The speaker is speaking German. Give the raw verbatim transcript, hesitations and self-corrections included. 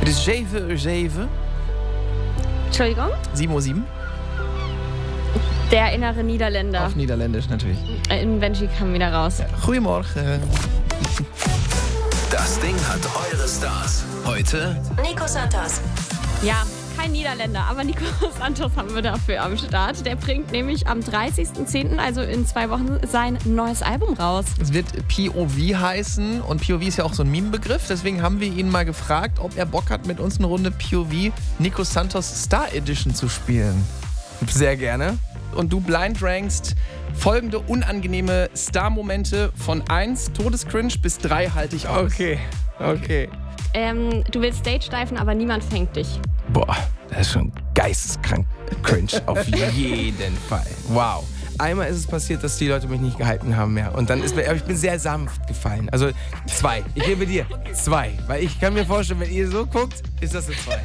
Het is zeven uur zeven. Entschuldigung? sieben Uhr sieben. Der innere Niederländer. Auf Niederländisch natürlich. In Benji kam wieder raus. Ja, goedemorgen. Das Ding hat eure Stars. Heute Nico Santos. Ja, kein Niederländer, aber Nico Santos haben wir dafür am Start. Der bringt nämlich am dreißigsten zehnten, also in zwei Wochen, sein neues Album raus. Es wird P O V heißen und P O V ist ja auch so ein Meme-Begriff. Deswegen haben wir ihn mal gefragt, ob er Bock hat, mit uns eine Runde P O V Nico Santos Star Edition zu spielen. Sehr gerne. Und du blind rankst folgende unangenehme Star-Momente von eins, Todescringe, bis drei halte ich aus. Okay, okay. Ähm, du willst Stage-diven, aber niemand fängt dich. Boah, das ist schon geisteskrank cringe. Auf jeden Fall. Wow. Einmal ist es passiert, dass die Leute mich nicht gehalten haben mehr. Und dann ist mir, aber ich bin sehr sanft gefallen. Also zwei. Ich gebe dir zwei. Weil ich kann mir vorstellen, wenn ihr so guckt, ist das eine zwei.